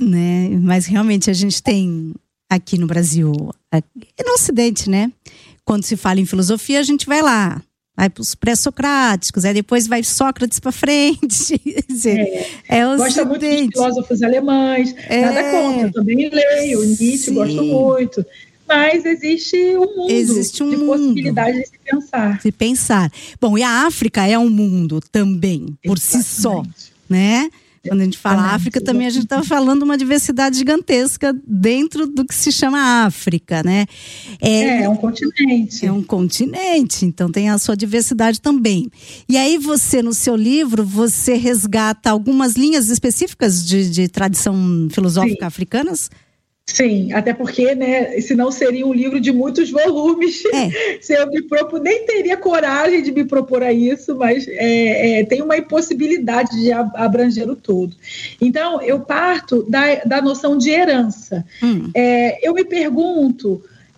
Né? Mas realmente a gente tem aqui no Brasil, e no Ocidente, né? Quando se fala em filosofia, a gente vai lá, vai para os pré-socráticos, aí depois vai Sócrates para frente. Quer dizer, gosta muito dos filósofos alemães, nada contra, eu também leio, Nietzsche, gosto muito. Mas existe um mundo de possibilidades de se pensar. Bom, e a África é um mundo também, por si só, né? Quando a gente fala África, também a gente está falando uma diversidade gigantesca dentro do que se chama África, né? É um continente. É um continente, então tem a sua diversidade também. E aí você, no seu livro, você resgata algumas linhas específicas de tradição filosófica africanas? Sim, até porque, né, senão seria um livro de muitos volumes. Se eu me propor, nem teria coragem de me propor a isso, mas tem uma impossibilidade de abranger o todo. Então, eu parto da noção de herança. Eu me pergunto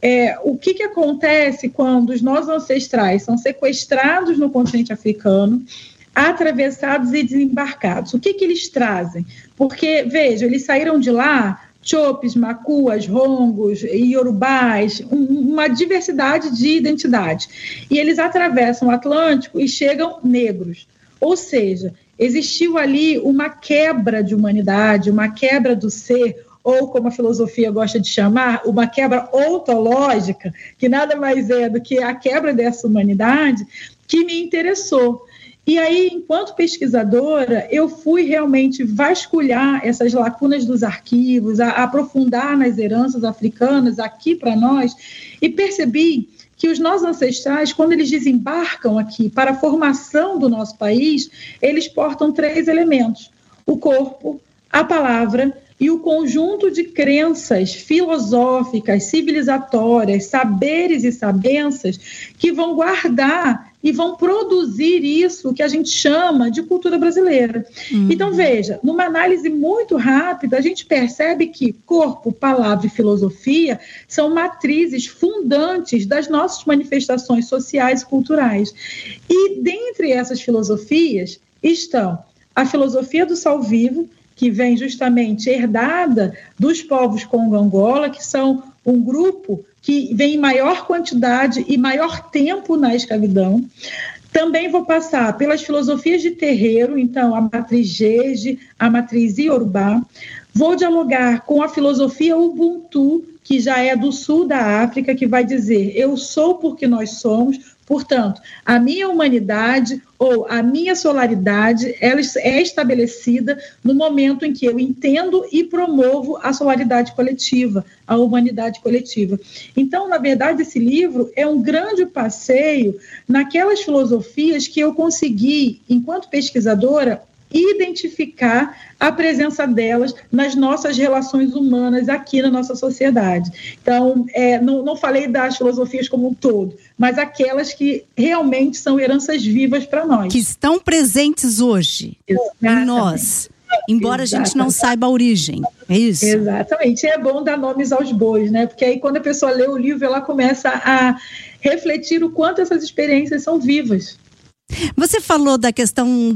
o que acontece quando os nossos ancestrais são sequestrados no continente africano, atravessados e desembarcados. O que eles trazem? Porque, veja, eles saíram de lá Chopes, Macuas, Rongos, Iorubás, uma diversidade de identidade. E eles atravessam o Atlântico e chegam negros. Ou seja, existiu ali uma quebra de humanidade, uma quebra do ser, ou como a filosofia gosta de chamar, uma quebra ontológica, que nada mais é do que a quebra dessa humanidade, que me interessou. E aí, enquanto pesquisadora, eu fui realmente vasculhar essas lacunas dos arquivos, a aprofundar nas heranças africanas aqui para nós, e percebi que os nossos ancestrais, quando eles desembarcam aqui para a formação do nosso país, eles portam 3 elementos: o corpo, a palavra e o conjunto de crenças filosóficas, civilizatórias, saberes e sabenças que vão guardar e vão produzir isso que a gente chama de cultura brasileira. Então, veja, numa análise muito rápida, a gente percebe que corpo, palavra e filosofia são matrizes fundantes das nossas manifestações sociais e culturais. E dentre essas filosofias estão a filosofia do Salvivo, que vem justamente herdada dos povos Congo-Angola, que são um grupo que vem em maior quantidade e maior tempo na escravidão. Também vou passar pelas filosofias de terreiro, então a matriz Jeje, a matriz Iorubá. Vou dialogar com a filosofia Ubuntu, que já é do sul da África, que vai dizer: eu sou porque nós somos. Portanto, a minha humanidade ou a minha solaridade, ela é estabelecida no momento em que eu entendo e promovo a solaridade coletiva, a humanidade coletiva. Então, na verdade, esse livro é um grande passeio naquelas filosofias que eu consegui, enquanto pesquisadora, identificar a presença delas nas nossas relações humanas aqui na nossa sociedade. Então, não falei das filosofias como um todo, mas aquelas que realmente são heranças vivas para nós. Que estão presentes hoje em nós, embora a gente não saiba a origem, é isso? Exatamente, é bom dar nomes aos bois, né? Porque aí quando a pessoa lê o livro, ela começa a refletir o quanto essas experiências são vivas. Você falou da questão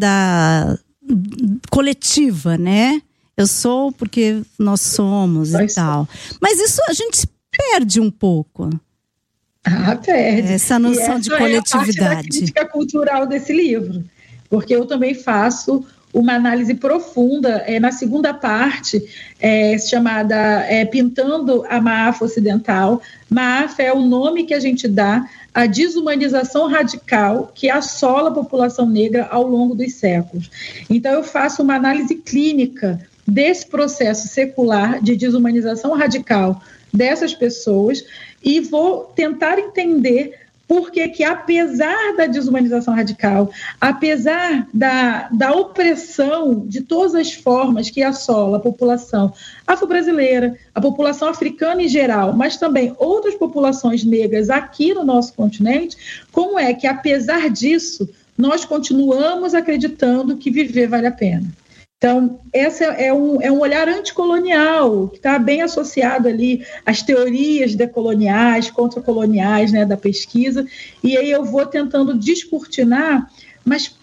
da coletiva, né? Eu sou porque nós somos e tal. Mas isso a gente perde um pouco. Perde. Essa noção de coletividade. É a parte da crítica cultural desse livro. Porque eu também faço uma análise profunda na segunda parte, chamada Pintando a Maafa Ocidental. Maafa é o nome que a gente dá à desumanização radical que assola a população negra ao longo dos séculos. Então, eu faço uma análise clínica desse processo secular de desumanização radical dessas pessoas e vou tentar entender por que, apesar da desumanização radical, apesar da opressão de todas as formas que assola a população afro-brasileira, a população africana em geral, mas também outras populações negras aqui no nosso continente, como é que, apesar disso, nós continuamos acreditando que viver vale a pena? Então, esse é um olhar anticolonial, que está bem associado ali às teorias decoloniais, contracoloniais, né, da pesquisa, e aí eu vou tentando descortinar, mas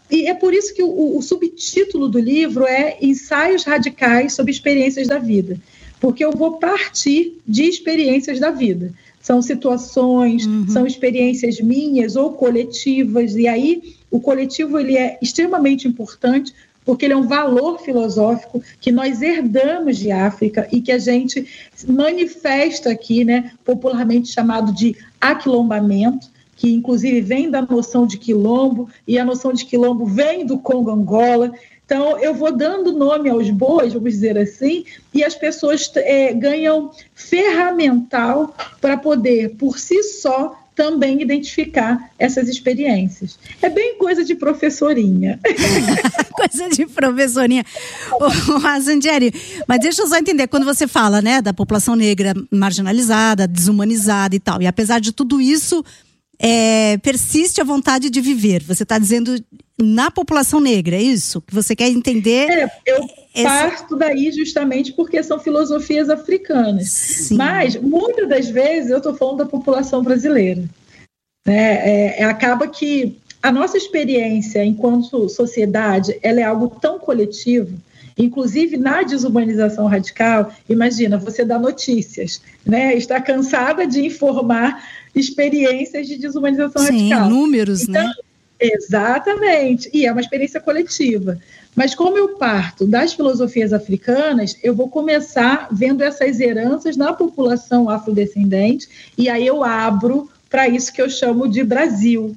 E é por isso que o subtítulo do livro é Ensaios Radicais sobre Experiências da Vida, porque eu vou partir de experiências da vida. São situações, são experiências minhas ou coletivas, e aí o coletivo ele é extremamente importante, porque ele é um valor filosófico que nós herdamos de África e que a gente manifesta aqui, né, popularmente chamado de aquilombamento, que inclusive vem da noção de quilombo, e a noção de quilombo vem do Congo-Angola. Então, eu vou dando nome aos bois, vamos dizer assim, e as pessoas ganham ferramental para poder, por si só, também identificar essas experiências. É bem coisa de professorinha. Coisa de professorinha. Zandieri, mas deixa eu só entender, quando você fala, né, da população negra marginalizada, desumanizada e tal, e apesar de tudo isso, persiste a vontade de viver. Você está dizendo na população negra, é isso? Que você quer entender? Eu parto daí justamente porque são filosofias africanas. Sim. Mas, muitas das vezes, eu estou falando da população brasileira. Acaba que a nossa experiência enquanto sociedade, ela é algo tão coletivo. Inclusive, na desumanização radical, imagina, você dá notícias, né? Está cansada de informar experiências de desumanização radical. Sim, números, então, né? Exatamente, e é uma experiência coletiva. Mas como eu parto das filosofias africanas, eu vou começar vendo essas heranças na população afrodescendente, e aí eu abro para isso que eu chamo de Brasil.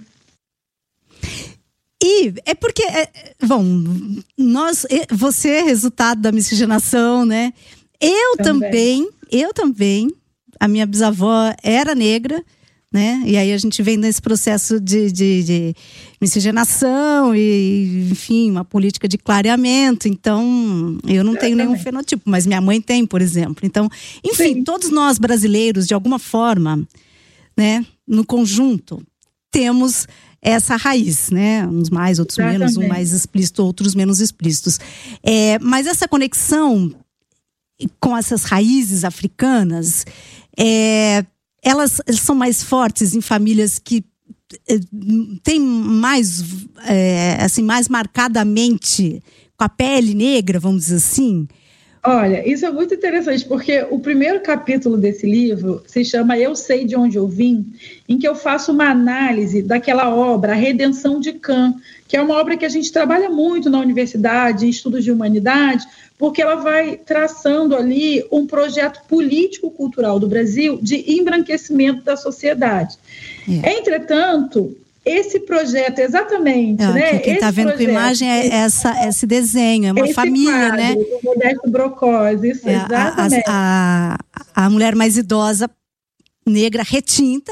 E é porque, você é resultado da miscigenação, né? Eu também, a minha bisavó era negra, né? E aí a gente vem nesse processo de miscigenação e, enfim, uma política de clareamento. Então, eu não tenho nenhum fenotipo, mas minha mãe tem, por exemplo. Então, enfim, todos nós brasileiros, de alguma forma, né, no conjunto, temos essa raiz, né? Uns mais, outros menos, um mais explícito, outros menos explícitos. Mas essa conexão com essas raízes africanas, elas são mais fortes em famílias que têm mais, mais marcadamente com a pele negra, vamos dizer assim? Olha, isso é muito interessante, porque o primeiro capítulo desse livro se chama Eu Sei de Onde Eu Vim, em que eu faço uma análise daquela obra, A Redenção de Cã, que é uma obra que a gente trabalha muito na universidade, em estudos de humanidade, porque ela vai traçando ali um projeto político-cultural do Brasil de embranquecimento da sociedade. Entretanto, esse projeto, exatamente, né? Quem está vendo com a imagem é esse desenho, é uma família, quadro, né? O Modesto Brocose, isso, exatamente. A mulher mais idosa, negra, retinta,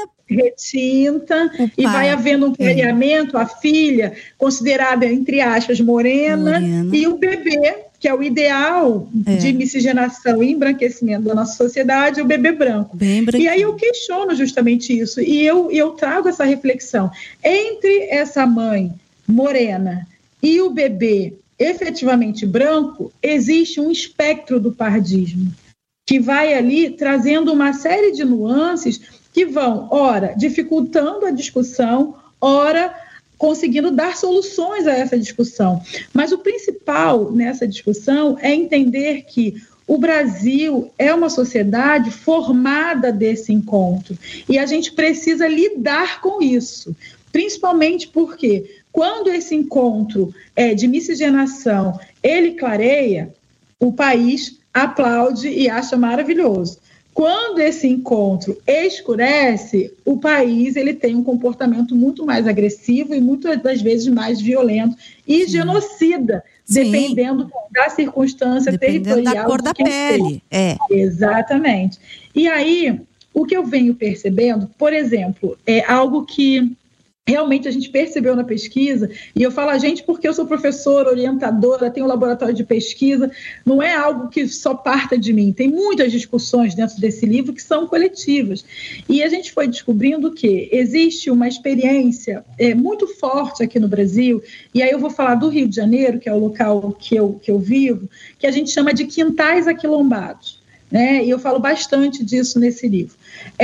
e vai havendo um clareamento, a filha, considerada, entre aspas, morena, e o bebê, que é o ideal de miscigenação e embranquecimento da nossa sociedade, o bebê branco. E aí eu questiono justamente isso, e eu trago essa reflexão. Entre essa mãe morena e o bebê efetivamente branco, existe um espectro do pardismo, que vai ali trazendo uma série de nuances que vão, ora, dificultando a discussão, ora, conseguindo dar soluções a essa discussão. Mas o principal nessa discussão é entender que o Brasil é uma sociedade formada desse encontro e a gente precisa lidar com isso, principalmente porque quando esse encontro de miscigenação, ele clareia, o país aplaude e acha maravilhoso. Quando esse encontro escurece, o país ele tem um comportamento muito mais agressivo e muitas das vezes mais violento e genocida, dependendo da circunstância territorial. Da cor da pele. Exatamente. E aí, o que eu venho percebendo, por exemplo, é algo que realmente a gente percebeu na pesquisa, e eu falo a gente porque eu sou professora, orientadora, tenho um laboratório de pesquisa, não é algo que só parta de mim, tem muitas discussões dentro desse livro que são coletivas, e a gente foi descobrindo que existe uma experiência muito forte aqui no Brasil, e aí eu vou falar do Rio de Janeiro, que é o local que eu vivo, que a gente chama de quintais aquilombados. né? E eu falo bastante disso nesse livro.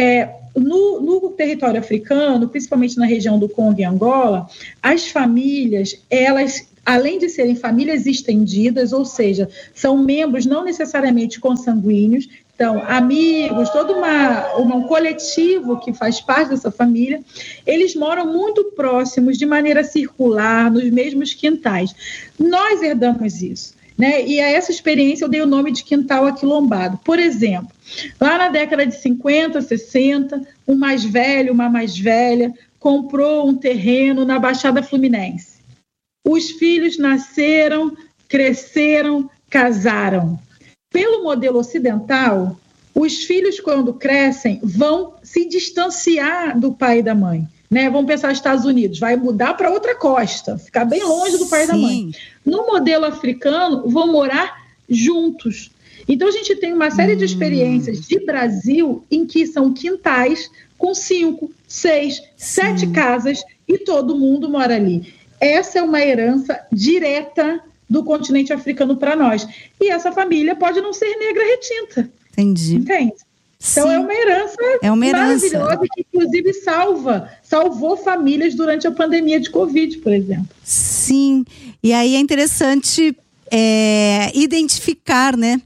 No território africano, principalmente na região do Congo e Angola, as famílias, elas, além de serem famílias estendidas, ou seja, são membros não necessariamente consanguíneos, então, amigos, todo um coletivo que faz parte dessa família, eles moram muito próximos, de maneira circular, nos mesmos quintais. Nós herdamos isso, né? E a essa experiência eu dei o nome de quintal aquilombado. Por exemplo, lá na década de 50, 60, um mais velho, uma mais velha, comprou um terreno na Baixada Fluminense. Os filhos nasceram, cresceram, casaram. Pelo modelo ocidental, os filhos, quando crescem, vão se distanciar do pai e da mãe, né? Vão pensar nos Estados Unidos, vai mudar para outra costa, ficar bem longe do pai e da mãe. No modelo africano, vão morar juntos. Então, a gente tem uma série de experiências de Brasil em que são quintais com 5, 6, 7 casas e todo mundo mora ali. Essa é uma herança direta do continente africano para nós. E essa família pode não ser negra retinta. Entendi. Entende? Então, sim, é uma herança maravilhosa que, inclusive, salvou famílias durante a pandemia de Covid, por exemplo. Sim. E aí é interessante identificar, né,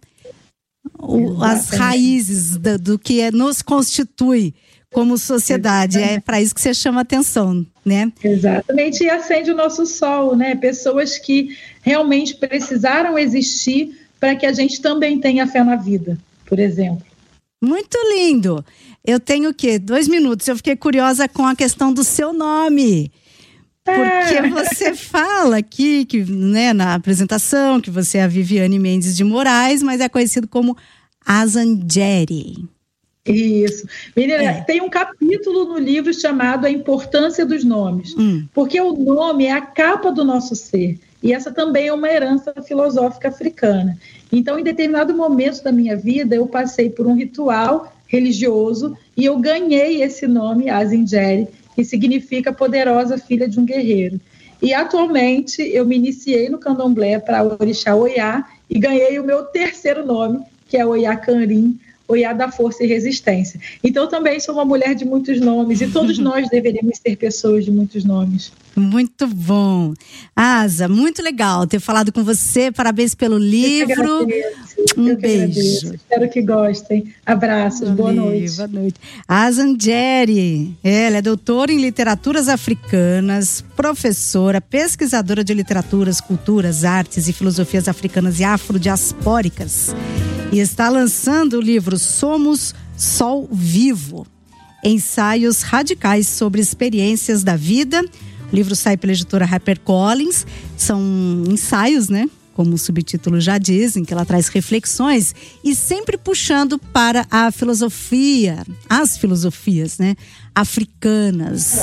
as raízes do que nos constitui como sociedade. É para isso que você chama atenção, né? Exatamente, e acende o nosso sol, né? Pessoas que realmente precisaram existir para que a gente também tenha fé na vida, por exemplo. Muito lindo. Eu tenho 2 minutos. Eu fiquei curiosa com a questão do seu nome. Porque você fala aqui, que, né, na apresentação, que você é a Viviane Mendes de Moraes, mas é conhecido como Azanjeri. Isso. Menina, tem um capítulo no livro chamado A Importância dos Nomes, porque o nome é a capa do nosso ser, e essa também é uma herança filosófica africana. Então, em determinado momento da minha vida, eu passei por um ritual religioso e eu ganhei esse nome, Azanjeri, que significa poderosa filha de um guerreiro. E atualmente eu me iniciei no candomblé para o orixá Oiá e ganhei o meu 3º nome, que é Oiá Canrim, Oiá da força e resistência. Então, também sou uma mulher de muitos nomes e todos nós deveríamos ser pessoas de muitos nomes. Muito bom. Asa, muito legal ter falado com você. Parabéns pelo livro. Um beijo. Espero que gostem. Abraços, boa noite. Boa noite. Azanjeri, ela é doutora em literaturas africanas, professora, pesquisadora de literaturas, culturas, artes e filosofias africanas e afrodiaspóricas. E está lançando o livro Somos Sol Vivo, ensaios radicais sobre experiências da vida. O livro sai pela editora HarperCollins. São ensaios, né? Como o subtítulo já diz, em que ela traz reflexões e sempre puxando para a filosofia, as filosofias, né, africanas,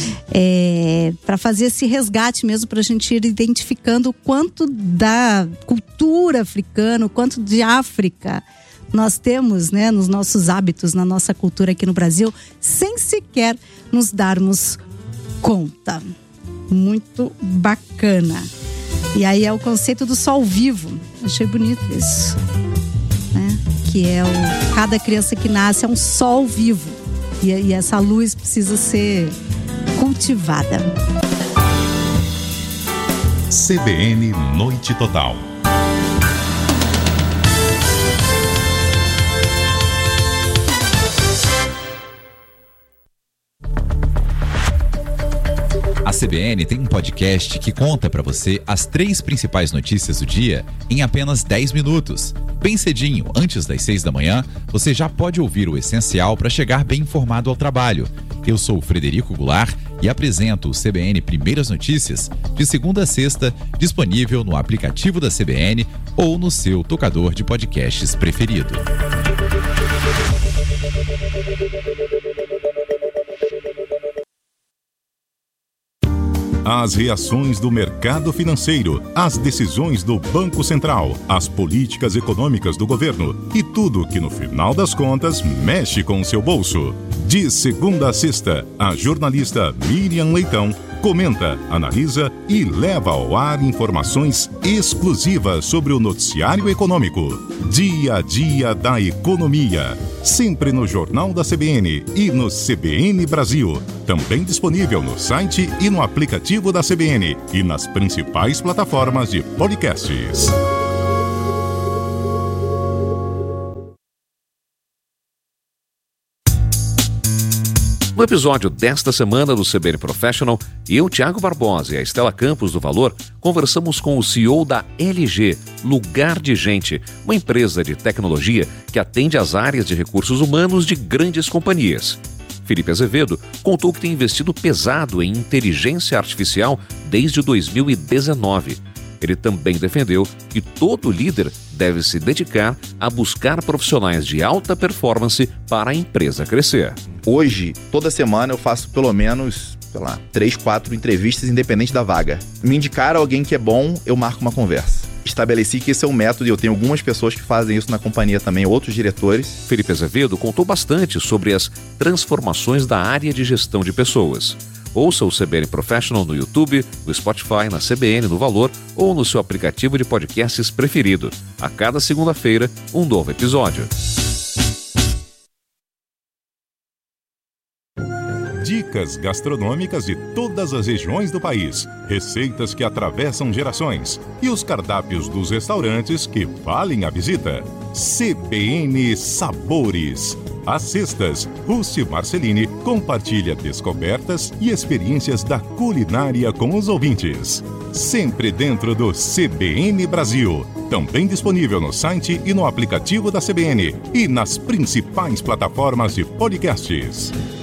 para fazer esse resgate mesmo, para a gente ir identificando o quanto da cultura africana, o quanto de África nós temos, né, nos nossos hábitos, na nossa cultura aqui no Brasil, sem sequer nos darmos conta. Muito bacana. E aí é o conceito do sol vivo. Achei bonito isso, né? Que é cada criança que nasce é um sol vivo. E essa luz precisa ser cultivada. CBN Noite Total. A CBN tem um podcast que conta para você as 3 principais notícias do dia em apenas 10 minutos. Bem cedinho, antes das 6 da manhã, você já pode ouvir o essencial para chegar bem informado ao trabalho. Eu sou o Frederico Goulart e apresento o CBN Primeiras Notícias de segunda a sexta, disponível no aplicativo da CBN ou no seu tocador de podcasts preferido. As reações do mercado financeiro, as decisões do Banco Central, as políticas econômicas do governo e tudo que, no final das contas, mexe com o seu bolso. De segunda a sexta, a jornalista Miriam Leitão comenta, analisa e leva ao ar informações exclusivas sobre o noticiário econômico. Dia a dia da economia. Sempre no Jornal da CBN e no CBN Brasil. Também disponível no site e no aplicativo da CBN e nas principais plataformas de podcasts. No episódio desta semana do CBN Professional, eu, Thiago Barbosa e a Estela Campos do Valor, conversamos com o CEO da LG, Lugar de Gente, uma empresa de tecnologia que atende às áreas de recursos humanos de grandes companhias. Felipe Azevedo contou que tem investido pesado em inteligência artificial desde 2019. Ele também defendeu que todo líder deve se dedicar a buscar profissionais de alta performance para a empresa crescer. Hoje, toda semana eu faço pelo menos, 3, 4 entrevistas independente da vaga. Me indicar alguém que é bom, eu marco uma conversa. Estabeleci que esse é um método e eu tenho algumas pessoas que fazem isso na companhia também, outros diretores. Felipe Azevedo contou bastante sobre as transformações da área de gestão de pessoas. Ouça o CBN Professional no YouTube, no Spotify, na CBN, no Valor ou no seu aplicativo de podcasts preferido. A cada segunda-feira, um novo episódio. Dicas gastronômicas de todas as regiões do país, receitas que atravessam gerações e os cardápios dos restaurantes que valem a visita. CBN Sabores. Às sextas, Rusti Marcelini compartilha descobertas e experiências da culinária com os ouvintes. Sempre dentro do CBN Brasil. Também disponível no site e no aplicativo da CBN e nas principais plataformas de podcasts.